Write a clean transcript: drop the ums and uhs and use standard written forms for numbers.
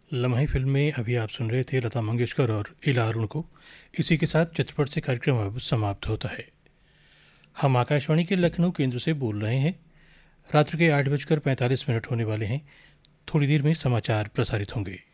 लम्हे फिल्म में अभी आप सुन रहे थे लता मंगेशकर और इला अरुण को। इसी के साथ चित्रपट से कार्यक्रम अब समाप्त होता है। हम आकाशवाणी के लखनऊ केंद्र से बोल रहे हैं। रात्रि के 8:45 होने वाले हैं। थोड़ी देर में समाचार प्रसारित होंगे।